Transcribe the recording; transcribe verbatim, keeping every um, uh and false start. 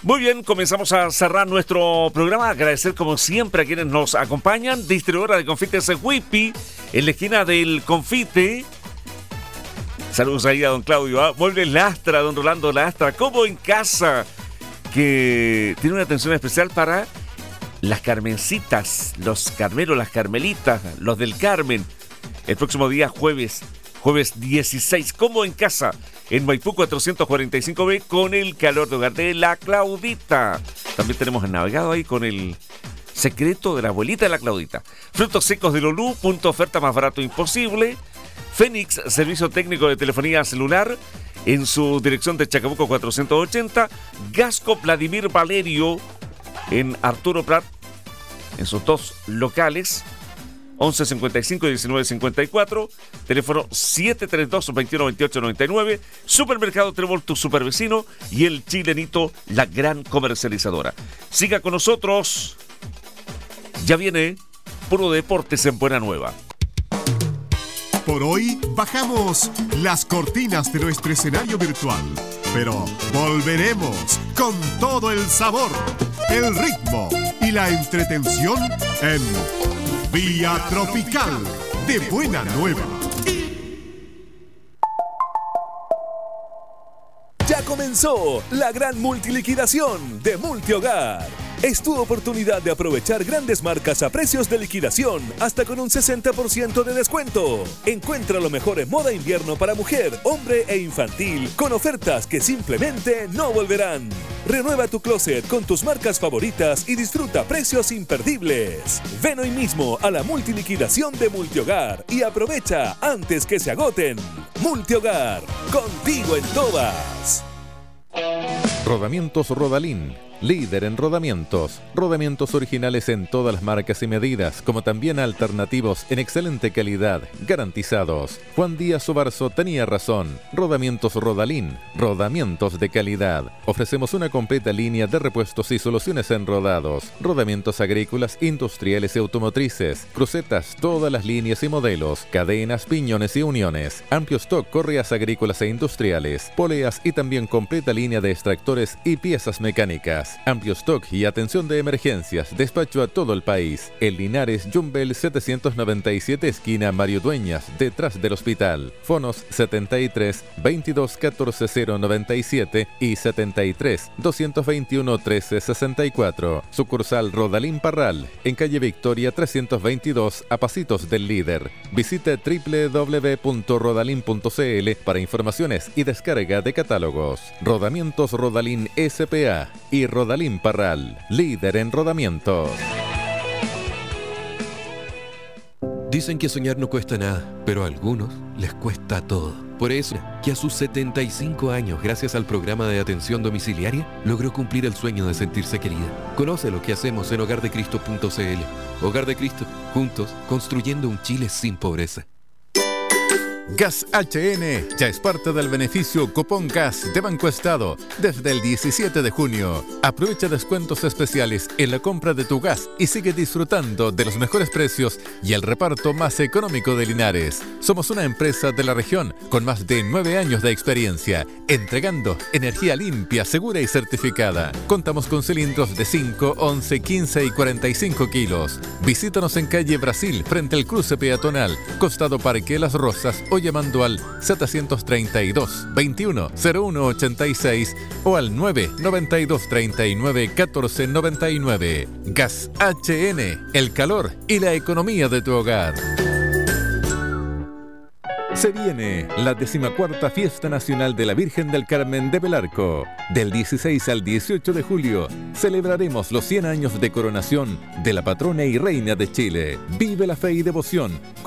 Muy bien, comenzamos a cerrar nuestro programa. Agradecer como siempre a quienes nos acompañan. Distribuidora de confites Whippy, en la esquina del confite. Saludos ahí a don Claudio. ¿eh? Muebles Lastra, don Rolando Lastra, como en casa, que tiene una atención especial para las Carmencitas, los Carmelos, las Carmelitas, los del Carmen. El próximo día jueves, jueves dieciséis, como en casa, en Maipú cuatrocientos cuarenta y cinco B, con el calor de hogar de la Claudita. También tenemos el navegado ahí con el secreto de la abuelita de la Claudita. Frutos secos de Lolú, punto oferta más barato imposible. Fénix, servicio técnico de telefonía celular, en su dirección de Chacabuco cuatrocientos ochenta. Gasco Vladimir Valerio, en Arturo Prat, en sus dos locales, once cincuenta y cinco y diecinueve cincuenta y cuatro, teléfono siete tres dos, veintiuno veintiocho noventa y nueve, Supermercado Trébol, tu supervecino, y el Chilenito, la gran comercializadora. Siga con nosotros, ya viene Puro Deportes en Buena Nueva. Por hoy bajamos las cortinas de nuestro escenario virtual, pero volveremos con todo el sabor, el ritmo y la entretención en Vía Tropical de Buena Nueva. Ya comenzó la gran multiliquidación de Multihogar. Es tu oportunidad de aprovechar grandes marcas a precios de liquidación, hasta con un sesenta por ciento de descuento. Encuentra lo mejor en moda invierno para mujer, hombre e infantil, con ofertas que simplemente no volverán. Renueva tu closet con tus marcas favoritas y disfruta precios imperdibles. Ven hoy mismo a la multiliquidación de Multihogar y aprovecha antes que se agoten. Multihogar, contigo en todas. Rodamientos Rodalín, líder en rodamientos. Rodamientos originales en todas las marcas y medidas, como también alternativos en excelente calidad, garantizados. Juan Díaz Obarzo tenía razón. Rodamientos Rodalín, rodamientos de calidad. Ofrecemos una completa línea de repuestos y soluciones en rodados, rodamientos agrícolas, industriales y automotrices, crucetas, todas las líneas y modelos, cadenas, piñones y uniones, amplio stock, correas agrícolas e industriales, poleas y también completa línea de extractores y piezas mecánicas. Amplio stock y atención de emergencias, despacho a todo el país. En Linares, Jumbel setecientos noventa y siete, esquina Mario Dueñas, detrás del hospital. Fonos setenta y tres, veintidós, catorce, cero noventa y siete y setenta y tres, doscientos veintiuno, trece, sesenta y cuatro. Sucursal Rodalín Parral, en calle Victoria trescientos veintidós, a pasitos del líder. Visite doble u doble u doble u punto rodalin punto c l para informaciones y descarga de catálogos. Rodamientos Rodalín S P A y Rodalín Parral, líder en rodamientos. Dicen que soñar no cuesta nada, pero a algunos les cuesta todo. Por eso, que a sus setenta y cinco años, gracias al programa de atención domiciliaria, logró cumplir el sueño de sentirse querida. Conoce lo que hacemos en hogar de cristo punto c l. Hogar de Cristo, juntos, construyendo un Chile sin pobreza. Gas H N ya es parte del beneficio Cupón Gas de Banco Estado desde el diecisiete de junio. Aprovecha descuentos especiales en la compra de tu gas y sigue disfrutando de los mejores precios y el reparto más económico de Linares. Somos una empresa de la región con más de nueve años de experiencia, entregando energía limpia, segura y certificada. Contamos con cilindros de cinco, once, quince y cuarenta y cinco kilos. Visítanos en calle Brasil, frente al cruce peatonal, costado Parque Las Rosas, o llamando al setecientos treinta y dos, veintiuno, cero uno ochenta y seis o al nueve noventa y dos, treinta y nueve, catorce noventa y nueve. Gas H N, el calor y la economía de tu hogar. Se viene la decimacuarta Fiesta Nacional de la Virgen del Carmen de Belarco. Del dieciséis al dieciocho de julio celebraremos los cien años de coronación de la patrona y reina de Chile. Vive la fe y devoción